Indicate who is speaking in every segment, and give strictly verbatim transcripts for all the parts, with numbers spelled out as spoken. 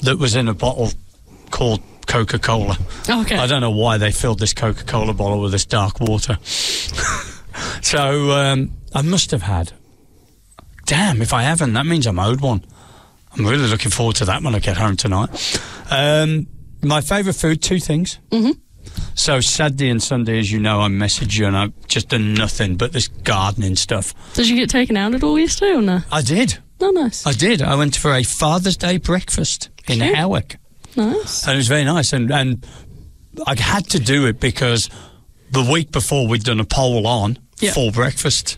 Speaker 1: that was in a bottle called Coca-Cola.
Speaker 2: Okay.
Speaker 1: I don't know why they filled this Coca-Cola bottle with this dark water. So um, I must have had. Damn, if I haven't, that means I'm owed one. I'm really looking forward to that when I get home tonight. Um, my favourite food, two things.
Speaker 2: Mm-hmm.
Speaker 1: So Saturday and Sunday, as you know, I message you and I've just done nothing but this gardening stuff.
Speaker 2: Did you get taken out at all yesterday or no?
Speaker 1: I did.
Speaker 2: Oh, nice.
Speaker 1: I did. I went for a Father's Day breakfast in
Speaker 2: Cute.
Speaker 1: Howick.
Speaker 2: Nice.
Speaker 1: And it was very nice. And, and I had to do it because the week before we'd done a poll on
Speaker 2: Yeah.
Speaker 1: full breakfast.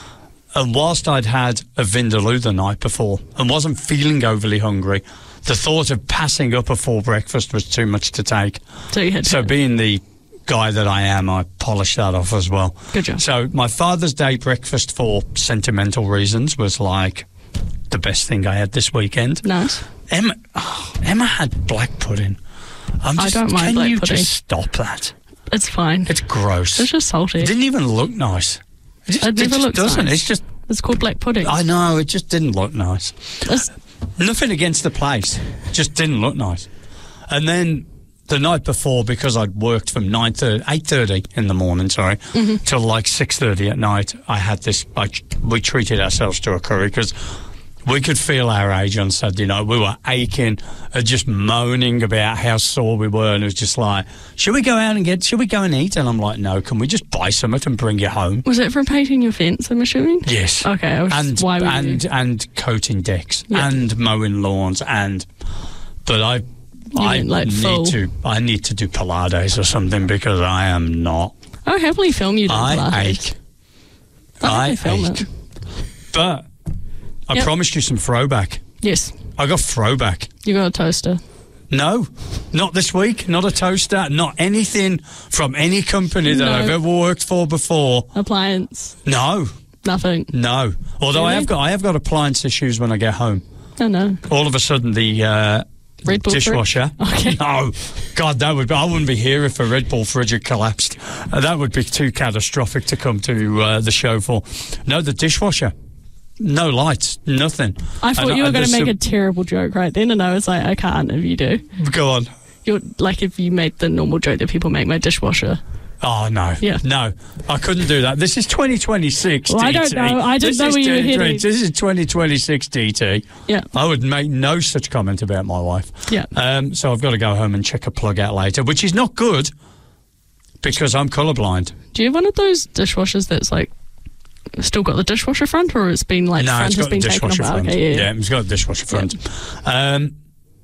Speaker 1: And whilst I'd had a Vindaloo the night before and wasn't feeling overly hungry, the thought of passing up a full breakfast was too much to take.
Speaker 2: So you had
Speaker 1: So
Speaker 2: to.
Speaker 1: being the guy that I am, I polished that off as well.
Speaker 2: Good job.
Speaker 1: So my Father's Day breakfast, for sentimental reasons, was like the best thing I had this weekend.
Speaker 2: Nice.
Speaker 1: Emma, oh, Emma had black pudding. I'm
Speaker 2: I
Speaker 1: just,
Speaker 2: don't mind
Speaker 1: can
Speaker 2: black
Speaker 1: you
Speaker 2: pudding.
Speaker 1: just stop that?
Speaker 2: It's fine.
Speaker 1: It's gross.
Speaker 2: It's just salty.
Speaker 1: It didn't even look nice. It just,
Speaker 2: It
Speaker 1: it
Speaker 2: never
Speaker 1: just
Speaker 2: looks
Speaker 1: doesn't.
Speaker 2: nice.
Speaker 1: It's just,
Speaker 2: It's called black pudding.
Speaker 1: I know, it just didn't look nice.
Speaker 2: It's,
Speaker 1: Nothing against the place, just didn't look nice. And then the night before, because I'd worked from nine thirty, eight thirty in the morning, sorry,
Speaker 2: Mm-hmm.
Speaker 1: till like six thirty at night, I had this, I, we treated ourselves to a curry because we could feel our age on Saturday night. We were aching, uh, just moaning about how sore we were, and it was just like, should we go out and get, should we go and eat? And I'm like, no, can we just buy something and bring it home?
Speaker 2: was it from painting your fence, I'm assuming?
Speaker 1: Yes.
Speaker 2: Okay, I was
Speaker 1: And
Speaker 2: just, why would
Speaker 1: and
Speaker 2: you?
Speaker 1: and coating decks
Speaker 2: Yeah.
Speaker 1: and mowing lawns and, but I, I
Speaker 2: meant, like,
Speaker 1: need
Speaker 2: full-
Speaker 1: to I need to do Pilates or something because I am not.
Speaker 2: I'll happily film you doing
Speaker 1: I
Speaker 2: Pilates.
Speaker 1: ache.
Speaker 2: I'll
Speaker 1: I
Speaker 2: happily film
Speaker 1: ache.
Speaker 2: it.
Speaker 1: But I
Speaker 2: Yep.
Speaker 1: promised you some throwback.
Speaker 2: Yes,
Speaker 1: I got throwback.
Speaker 2: you got a toaster.
Speaker 1: No, not this week. Not a toaster. Not anything from any company that
Speaker 2: No.
Speaker 1: I've ever worked for before.
Speaker 2: Appliance.
Speaker 1: No,
Speaker 2: Nothing.
Speaker 1: no. Although I
Speaker 2: Really?
Speaker 1: have got I have got appliance issues when I get home.
Speaker 2: Oh, no.
Speaker 1: All of a sudden, the uh,
Speaker 2: Red Bull
Speaker 1: dishwasher.
Speaker 2: fridge? Okay.
Speaker 1: No, God, that would be, I wouldn't be here if a Red Bull fridge had collapsed. Uh, that would be too catastrophic to come to uh, the show for. No, the dishwasher. No lights, nothing.
Speaker 2: I thought
Speaker 1: And
Speaker 2: you
Speaker 1: I-
Speaker 2: were going to
Speaker 1: there's
Speaker 2: make a
Speaker 1: some-
Speaker 2: terrible joke right then, and I was like, I can't if you do.
Speaker 1: Go on.
Speaker 2: You're like if you made the normal joke that people make my dishwasher.
Speaker 1: Oh, no.
Speaker 2: Yeah.
Speaker 1: No, I couldn't do that. This is twenty twenty-six,
Speaker 2: Well, I
Speaker 1: D
Speaker 2: don't
Speaker 1: T.
Speaker 2: know. I didn't
Speaker 1: This
Speaker 2: know
Speaker 1: is
Speaker 2: where you were
Speaker 1: 2020
Speaker 2: heading.
Speaker 1: This is twenty twenty-six, D T.
Speaker 2: Yeah.
Speaker 1: I would make no such comment about my wife.
Speaker 2: Yeah.
Speaker 1: Um, so I've got to go home and check a plug out later, which is not good because I'm colourblind.
Speaker 2: Do you have one of those dishwashers that's like still got the dishwasher front, or it's been like
Speaker 1: No,
Speaker 2: front
Speaker 1: it's
Speaker 2: has
Speaker 1: got
Speaker 2: been
Speaker 1: the
Speaker 2: taken
Speaker 1: dishwasher
Speaker 2: off?
Speaker 1: front.
Speaker 2: Okay, yeah, yeah.
Speaker 1: it's got a dishwasher front. Um,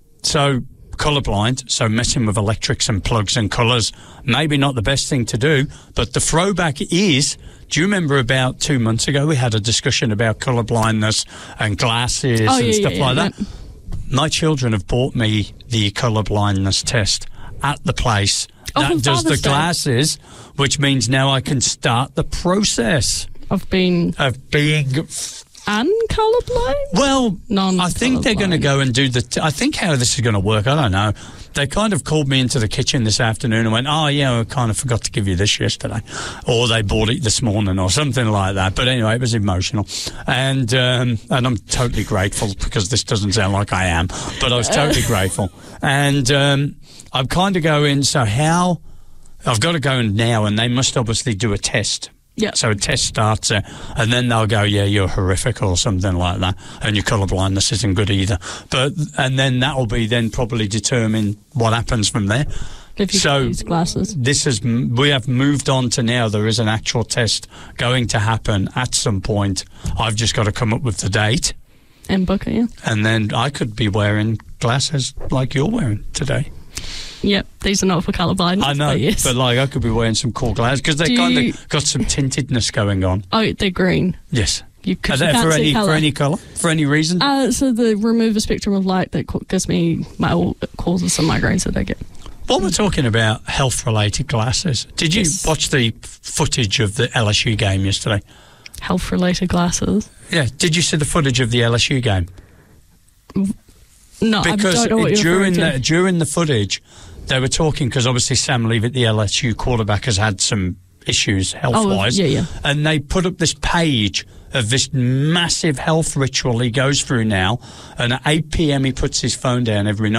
Speaker 1: so colourblind, so messing with electrics and plugs and colours, maybe not the best thing to do, but the throwback is, do you remember about two months ago we had a discussion about colourblindness and glasses
Speaker 2: Oh,
Speaker 1: and
Speaker 2: yeah,
Speaker 1: stuff
Speaker 2: yeah,
Speaker 1: like
Speaker 2: yeah,
Speaker 1: that? My children have bought me the colourblindness test at the place
Speaker 2: Oh,
Speaker 1: that
Speaker 2: from
Speaker 1: does the
Speaker 2: Father's Day.
Speaker 1: glasses, which means now I can start the process
Speaker 2: I've been
Speaker 1: of being
Speaker 2: uncolourblind.
Speaker 1: well,
Speaker 2: Non-
Speaker 1: I think they're going to
Speaker 2: colourblind.
Speaker 1: go and do the. T- I think how this is going to work, I don't know. They kind of called me into the kitchen this afternoon and went, "Oh yeah, I kind of forgot to give you this yesterday," or they bought it this morning, or something like that. But anyway, it was emotional, and um, and I'm totally grateful because this doesn't sound like I am, but I was totally grateful, and um, I'm kind of going. So how? I've got to go now, and they must obviously do a test.
Speaker 2: Yeah.
Speaker 1: So a test starts there, and then they'll go, yeah, you're horrific or something like that, and your colourblindness isn't good either. But and then that will be then probably determine what happens from there.
Speaker 2: If you
Speaker 1: So-
Speaker 2: can use glasses.
Speaker 1: This is we have moved on to now. There is an actual test going to happen at some point. I've just got to come up with the date,
Speaker 2: And book it, yeah.
Speaker 1: and then I could be wearing glasses like you're wearing today.
Speaker 2: Yep, these are not for colourblindness.
Speaker 1: I know,
Speaker 2: but yes.
Speaker 1: but like I could be wearing some cool glasses because they
Speaker 2: Do
Speaker 1: kind
Speaker 2: you-
Speaker 1: of got some tintedness going on.
Speaker 2: oh, they're green.
Speaker 1: Yes.
Speaker 2: You,
Speaker 1: Are
Speaker 2: cause you
Speaker 1: they
Speaker 2: can't
Speaker 1: for
Speaker 2: see
Speaker 1: any
Speaker 2: colour.
Speaker 1: for any colour for any reason?
Speaker 2: Uh, so the remove a spectrum of light that ca- gives me my causes some migraines that I get.
Speaker 1: While we're talking about health-related glasses, did you
Speaker 2: Yes.
Speaker 1: watch the footage of the L S U game yesterday?
Speaker 2: Health related glasses.
Speaker 1: Yeah. Did you see the footage of the L S U game?
Speaker 2: No,
Speaker 1: Because
Speaker 2: I don't know what you're
Speaker 1: during
Speaker 2: referring
Speaker 1: the
Speaker 2: to.
Speaker 1: during the footage, they were talking because obviously Sam Leavitt, the L S U quarterback, has had some issues health-wise.
Speaker 2: Oh, yeah, yeah.
Speaker 1: And they put up this page of this massive health ritual he goes through now, and at eight p.m. he puts his phone down every night.